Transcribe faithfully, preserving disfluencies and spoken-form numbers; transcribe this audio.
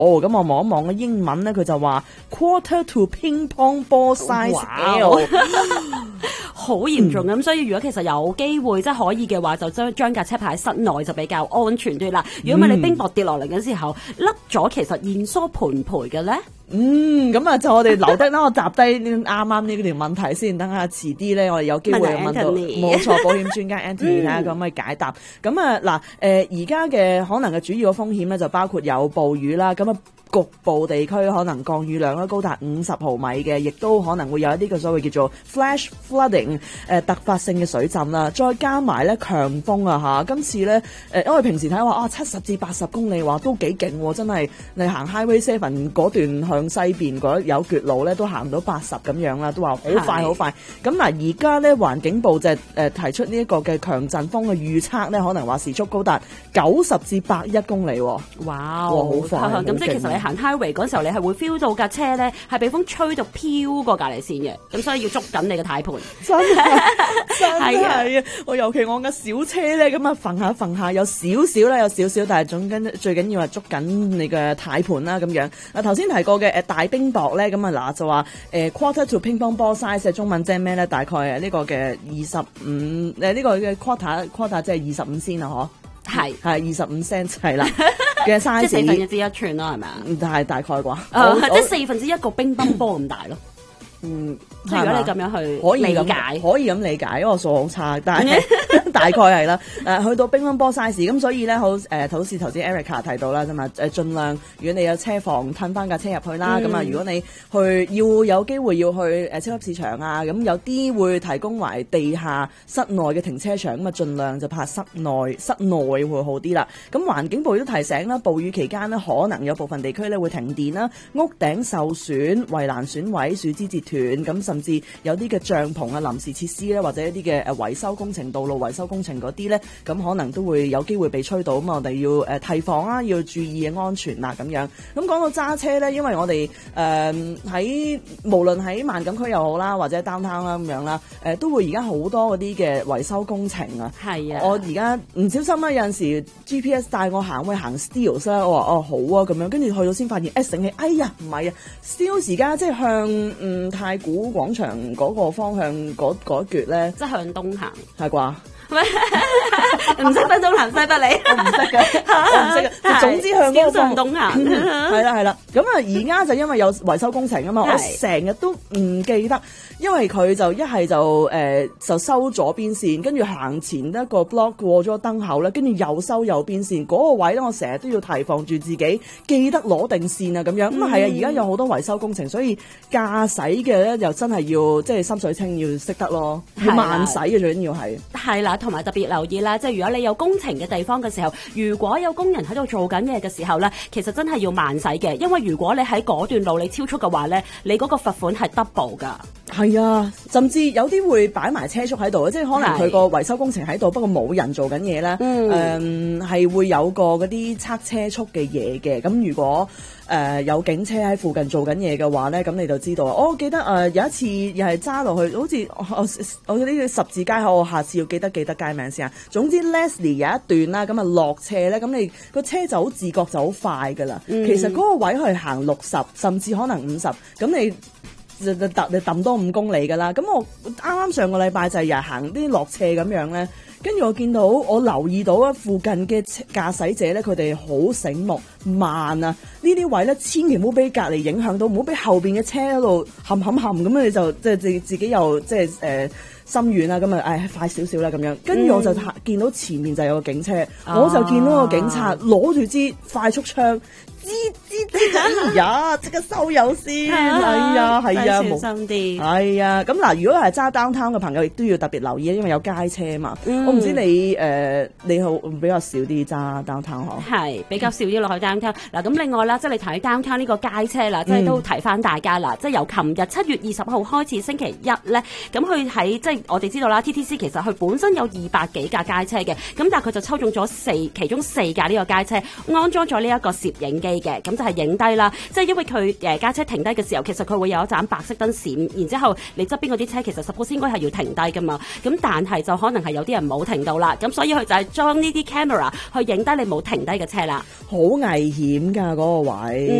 咁我望一望嘅英文咧，佢就話 quarter to ping pong ball size L， 好嚴重咁、嗯，所以如果其實有機會即係可以嘅話，就將將架車泊喺室內就比較安全啲啦。如果唔係你冰雹跌落嚟嘅時候甩咗，其實現疏賠唔賠嘅咧？ 嗯，咁啊就我哋留低啦，我集低啱啱呢條問題先，等下遲啲咧，我哋有機會問到，冇錯，保險專家 Anthony 睇下咁去解答。咁啊嗱，誒而家嘅可能嘅主要嘅風險咧，就包括有暴雨啦，咁啊。局部地區可能降雨量咧高達五十毫米嘅，亦都可能會有一啲嘅所謂叫做 flash flooding，誒、呃、突發性嘅水浸啦，再加埋咧強風啊嚇！今次咧誒、呃，因為平時睇話啊七十至八十公里話都幾勁喎，真係你行 Highway Seven 嗰段向西邊嗰有橛路咧都行到八十咁樣啦，都話好快好快。咁嗱而家咧環境部就誒、呃、提出呢一個嘅強陣風嘅預測咧，可能話時速高達九十至百一公里喎。 哇！ 好快， 咁即係其實你行 highway 嗰時候，你係會 feel 到架車咧係被風吹到飄過隔離線嘅，咁所以要捉緊你嘅軚盤。真係真係啊！ 我尤其我嘅小車咧，咁啊揈下揈下有少少啦，有少少，但係總緊最緊要係捉緊你嘅軚盤啦咁樣。嗱頭先提過嘅誒大冰雹咧，咁啊嗱就話誒 quarter to ping pong ball size 嘅中文即係咩咧？大概係呢個嘅二十五誒呢個嘅 quarter quarter 即係二十五仙啊，嗬。係係二十五 cent 係啦嘅 size， 即係四分之一寸啦，係咪啊？ 但係大概啩， 呃、即係四分之一個乒乓波咁大咯。 嗯， 即係如果你咁樣去可以理解， 可以咁理解，因為我數好差，但係大概係啦。誒，去到乒乓波 size，咁所以咧好誒，好似頭先 Erica 提到啦，啫嘛誒，盡量如果你有車房褪翻架車入去啦，咁、嗯、啊，如果你去要有機會要去誒超級市場啊，咁有啲會提供埋地下室內嘅停車場，咁啊，盡量就泊室內室內會好啲啦。咁環境部都提醒啦，暴雨期間呢，可能有部分地區咧會停電啦，屋頂受損、圍欄損毀、樹枝折斷，咁甚至有啲嘅帳篷啊、臨時設施咧，或者一啲嘅誒維修工程、道路維修工程嗰啲咧，咁可能都會有機會被吹到，咁我哋要誒提防啊，要注意嘅安全啦咁樣。咁講到揸車咧，因為我哋誒喺無論喺萬錦區又好啦，或者 downtown 啦咁樣啦，誒、呃、都會而家好多嗰啲嘅維修工程啊。係啊，我而家唔小心啦，有陣時 G P S 帶我行去行 Steeles 啦，我話哦好啊咁樣，跟住去到先發現誒醒起，哎呀唔係啊 Steeles 而家即係向嗯太古廣場嗰個方向嗰嗰橛咧， 即係向東行， 係啩？ 唔識分東南西北你， 我唔識嘅，我唔識嘅。總之向嗰個方向東行， 係啦係啦。咁啊，而家就因為有維修工程啊嘛，我成日都唔記得，因為佢就一係就誒、呃、就收左邊線，跟住行前一個 block 過咗燈口咧，跟住又收右邊線嗰、那個位咧，我成日都要提防住自己，記得攞定線啊咁樣。咁啊係啊，而家有好多維修工程，所以駕駛嘅咧又真係要即係心水清，要識得咯，要慢駛嘅最緊要係。 係啦，同埋特別留意啦，即係如果你有工程嘅地方嘅時候，如果有工人喺度做緊嘢嘅時候咧，其實真係要慢駛嘅，因為如果你喺嗰段路你超速嘅話咧，你嗰個罰款係 double 噶。 係啊，甚至有啲會擺埋車速喺度，即係可能佢個維修工程喺度，不過冇人做緊嘢咧。嗯，誒係、呃、會有個嗰啲測車速嘅嘢嘅。咁如果誒、呃、有警車喺附近做緊嘢嘅話咧，咁你就知道。我記得誒、呃、有一次又係揸落去，好似我我呢個十字街口，我下次要記得記得街名先啊。總之 Leslie 有一段啦，咁啊落斜咧，咁你個車就好自覺就好快噶啦、嗯。其實嗰個位係行六十，甚至可能五十，咁你。就就揼你揼多五公里㗎啦，咁我啱啱上個禮拜就係日行啲落斜咁樣咧，跟住我見到我留意到啊，附近嘅駕駛者咧，佢哋好醒目慢啊，呢啲位咧千祈唔好俾隔離影響到，唔好俾後邊嘅車喺度冚冚冚咁，你就即係自自己又即係誒心軟啦，咁啊誒快少少啦咁樣，跟住我就見到前面就有個警車，嗯、我就見到個警察攞住支快速槍。吱吱吱！哎呀，即刻收油先！哎呀，係啊， 小心啲。 係啊，咁嗱，如果係揸 downtown 嘅朋友，亦都要特別留意，因為有街車嘛。嗯、我唔知你誒、呃，你好比較少啲揸 downtown 嗬？係比較少啲落去 downtown。嗱，咁另外啦，即係你睇 downtown 呢個街車啦，即係都提翻大家啦。即係由琴日七月二十號開始星期一咧，咁佢喺即係我哋知道啦 ，T T C 其實佢本身有二百幾架街車嘅，咁但係佢就抽中咗四其中四架呢個街車，安裝咗呢一個攝影機。 嘅，咁就係影低啦。即係因為佢誒架車停低嘅時候，其實佢會有一盞白色燈閃，然之後你側邊嗰啲車其實 suppose 應該係要停低噶嘛。咁但係就可能係有啲人冇停到啦，咁所以佢就係裝呢啲 camera 去影低你冇停低嘅車啦。 好危險㗎嗰個位。